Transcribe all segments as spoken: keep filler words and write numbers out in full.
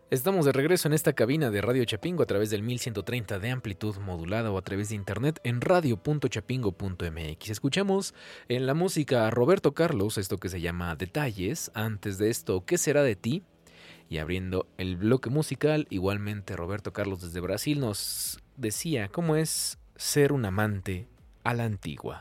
Estamos de regreso en esta cabina de Radio Chapingo a través del mil ciento treinta de amplitud modulada o a través de internet en radio punto chapingo punto m x. Escuchamos en la música a Roberto Carlos, esto que se llama Detalles. Antes de esto, ¿Qué será de ti? Y abriendo el bloque musical, igualmente Roberto Carlos desde Brasil nos decía cómo es ser un amante a la antigua.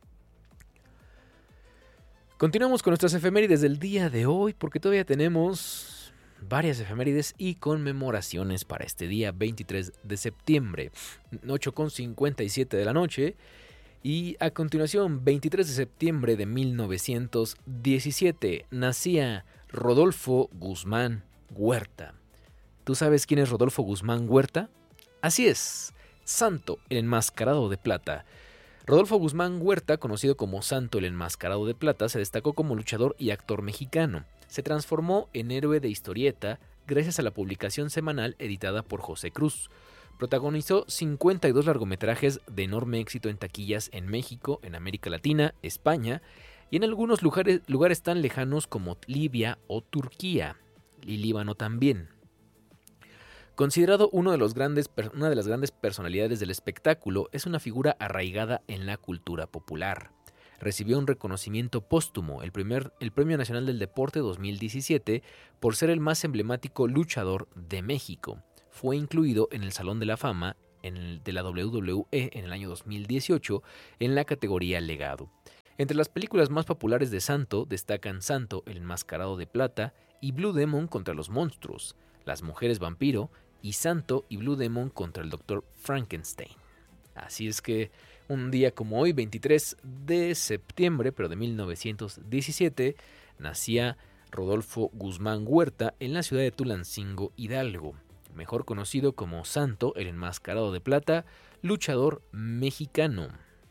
Continuamos con nuestras efemérides del día de hoy porque todavía tenemos varias efemérides y conmemoraciones para este día veintitrés de septiembre, ocho con cincuenta y siete de la noche. Y a continuación, veintitrés de septiembre de mil novecientos diecisiete, nacía Rodolfo Guzmán Huerta. ¿Tú sabes quién es Rodolfo Guzmán Huerta? Así es, Santo el Enmascarado de Plata. Rodolfo Guzmán Huerta, conocido como Santo el Enmascarado de Plata, se destacó como luchador y actor mexicano. Se transformó en héroe de historieta gracias a la publicación semanal editada por José Cruz. Protagonizó cincuenta y dos largometrajes de enorme éxito en taquillas en México, en América Latina, España y en algunos lugares, lugares tan lejanos como Libia o Turquía, y Líbano también. Considerado uno de los grandes, una de las grandes personalidades del espectáculo, es una figura arraigada en la cultura popular. Recibió un reconocimiento póstumo, el, primer, el Premio Nacional del Deporte dos mil diecisiete, por ser el más emblemático luchador de México. Fue incluido en el Salón de la Fama en el, de la doble u doble u e en el año dos mil dieciocho en la categoría Legado. Entre las películas más populares de Santo destacan Santo, el Enmascarado de Plata y Blue Demon contra los monstruos, Las Mujeres Vampiro y Santo y Blue Demon contra el doctor Frankenstein. Así es que un día como hoy, veintitrés de septiembre, pero de mil novecientos diecisiete, nacía Rodolfo Guzmán Huerta en la ciudad de Tulancingo, Hidalgo, mejor conocido como Santo, el Enmascarado de Plata, luchador mexicano.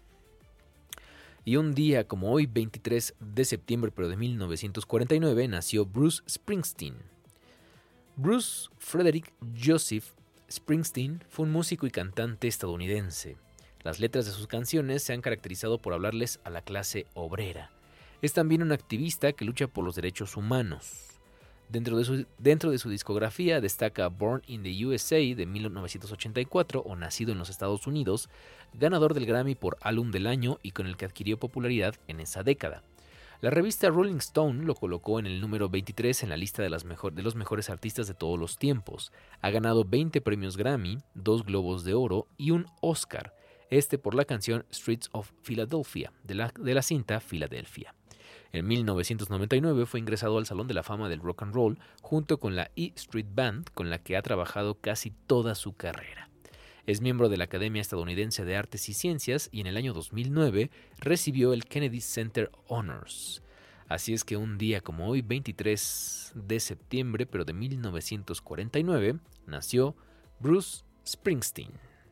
Y un día como hoy, veintitrés de septiembre, pero de mil novecientos cuarenta y nueve, nació Bruce Springsteen. Bruce Frederick Joseph Springsteen fue un músico y cantante estadounidense. Las letras de sus canciones se han caracterizado por hablarles a la clase obrera. Es también un activista que lucha por los derechos humanos. Dentro de su, dentro de su discografía destaca Born in the U S A de mil novecientos ochenta y cuatro o Nacido en los Estados Unidos, ganador del Grammy por Álbum del Año y con el que adquirió popularidad en esa década. La revista Rolling Stone lo colocó en el número veintitrés en la lista de, las mejor, de los mejores artistas de todos los tiempos. Ha ganado veinte premios Grammy, dos Globos de Oro y un Oscar, este por la canción Streets of Philadelphia, de la, de la cinta Philadelphia. En mil novecientos noventa y nueve fue ingresado al Salón de la Fama del Rock and Roll junto con la E Street Band, con la que ha trabajado casi toda su carrera. Es miembro de la Academia Estadounidense de Artes y Ciencias y en el año dos mil nueve recibió el Kennedy Center Honors. Así es que un día como hoy, veintitrés de septiembre, pero de mil novecientos cuarenta y nueve, nació Bruce Springsteen.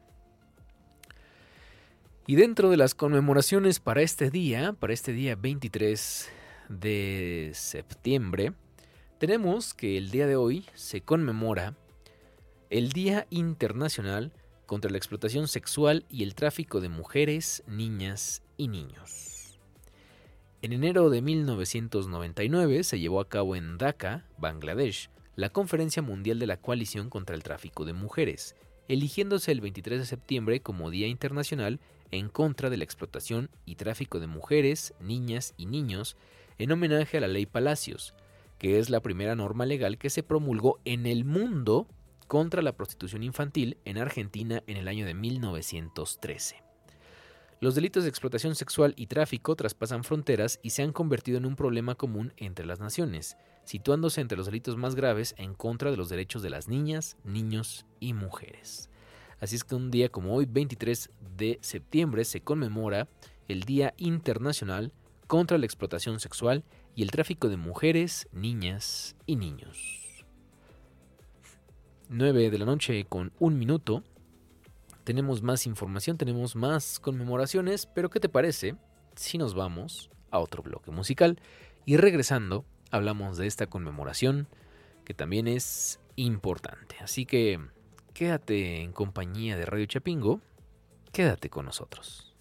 Y dentro de las conmemoraciones para este día, para este día veintitrés de septiembre, tenemos que el día de hoy se conmemora el Día Internacional contra la Explotación Sexual y el Tráfico de Mujeres, Niñas y Niños. En enero de mil novecientos noventa y nueve se llevó a cabo en Dhaka, Bangladesh, la Conferencia Mundial de la Coalición contra el Tráfico de Mujeres, eligiéndose el veintitrés de septiembre como Día Internacional en contra de la explotación y tráfico de mujeres, niñas y niños, en homenaje a la Ley Palacios, que es la primera norma legal que se promulgó en el mundo contra la prostitución infantil en Argentina en el año de mil novecientos trece. Los delitos de explotación sexual y tráfico traspasan fronteras y se han convertido en un problema común entre las naciones, situándose entre los delitos más graves en contra de los derechos de las niñas, niños y mujeres. Así es que un día como hoy, veintitrés de septiembre, se conmemora el Día Internacional contra la Explotación Sexual y el Tráfico de Mujeres, Niñas y Niños. nueve de la noche con un minuto. Tenemos más información, tenemos más conmemoraciones, pero ¿qué te parece si nos vamos a otro bloque musical? Y regresando, hablamos de esta conmemoración que también es importante. Así que quédate en compañía de Radio Chapingo, quédate con nosotros.